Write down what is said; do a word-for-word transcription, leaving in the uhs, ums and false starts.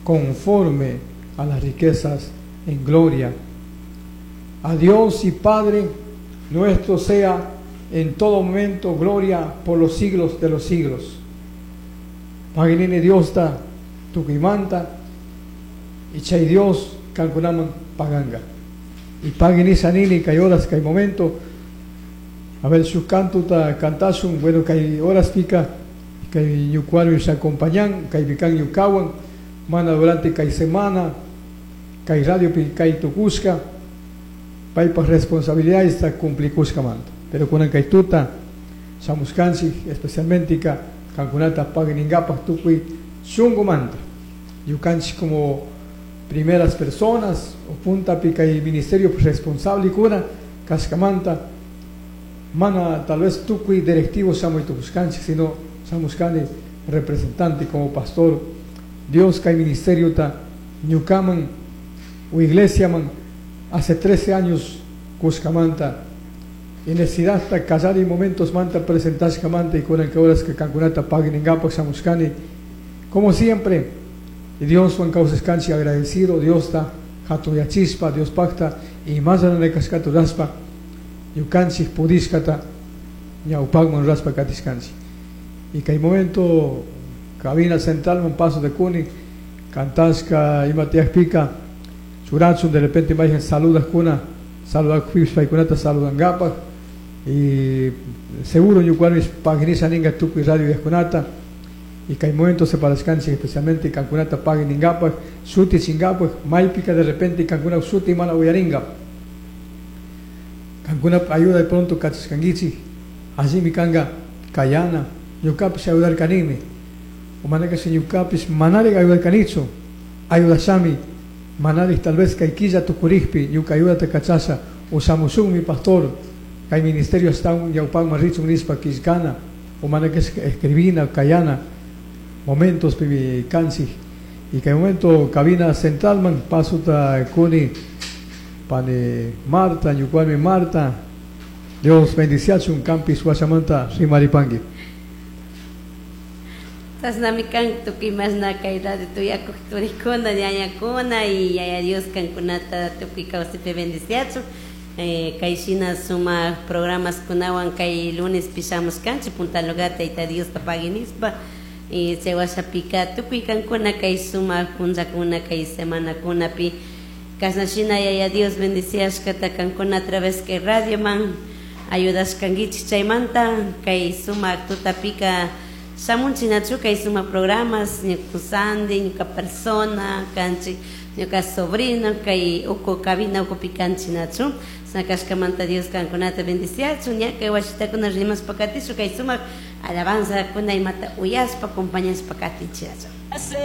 conforme a las riquezas en gloria. A Dios y Padre nuestro sea en todo momento gloria por los siglos de los siglos. Paginini Dios ta tukimanta y chay Dios cancunaman paganga. Y pagini sanini que hay horas que hay momento. A ver su canto ta cantasun, bueno que hay horas pica que hay yucuario se acompañan, que hay pican yucawan, mana durante que hay semana, que hay radio pica y tucusca, para pues responsabilidades está cumplicusca manta. Pero con el que hay tuta, samuscansi, especialmente que cancunata paginingapa tuqui chungo manta. Yucanchi como primeras personas, o punta pica y ministerio responsable cuna, cascamanta, mana tal vez tuqui directivo samu tucuscanchi, sino samuscani representante como pastor. Dios que hay ministerio ta ñucaman o iglesia man hace trece años cuscamanta y necesidad ta casar y momentos manta presentarse camanta y con el que horas que cancunata paguen en gapa samuscani como siempre. Y Dios Juan Causas Canchi agradecido, Dios ta jato ya chispa, Dios pacta y más de la cascato raspa yucanchi pudiscata ya upagman raspa catiscanchi. Y que hay momento cabina central un paso de cuni cantasca y Matías pica churatsun de repente imagen saludas cuna saluda chispa y cunata saludan gapa y seguro yucuanis paginisa ninga tuku y radio de cunata. Y que hay momentos se parascanchi especialmente cancunata pagin ingapa suti singapa maipica de repente cancuna suti mana uyaringa cancuna ayuda de pronto catiscangichi así mi canga cayana yucapis ayudar canime o manera que yucapis manare ayudar canicho ayuda sami manare tal vez caiquilla tu curigpi yuca ayuda te cachasa o samusung mi pastor que hay ministerio hasta un yaupang marichu nispa quiscana o manera que escribina cayana momentos pibi cansi y que momento cabina central man paso ta cuni pane Marta yucualme Marta Dios bendiciache un campis guasamanta rimaripangi tas namikan tuki mas na kaida de tuya turicona de ayacona y ya Dios cankunata tuki causipe bendiciacho eh kaishina suma programas kunawan kai lunes pisamos canchi punta logata ita Dios tapaginispa y se vas a picar tu pican con kai suma kunza kuna kai semana kuna pi kasnashina ya Dios bendicias katakan con a través que radio man ayudas kangichi chaimanta kai suma tuta pica samun chinachu kai suma programas ni kusandi ni ka persona kanchi ni ka sobrino kai uko cabina uko picanchi nachu sakashkamanta Dios kan kunata bendicias unya kai washita kuna rimas pakati su kai suma alabanza kuna imata uyas pa compañías pakati chiacho.